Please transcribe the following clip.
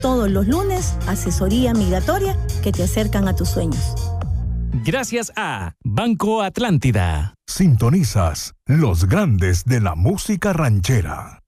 Todos los lunes, asesoría migratoria que te acercan a tus sueños. Gracias a Banco Atlántida. Sintonizas los grandes de la música ranchera.